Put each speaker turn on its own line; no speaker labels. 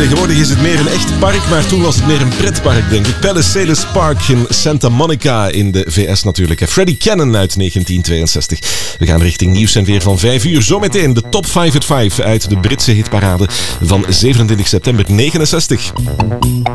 Tegenwoordig is het meer een echt park, maar toen was het meer een pretpark, denk ik. Palisades Park in Santa Monica in de VS natuurlijk. Freddie Cannon uit 1962. We gaan richting nieuws en weer van 5 uur. Zometeen de Top 5 at 5 uit de Britse hitparade van 27 september 69.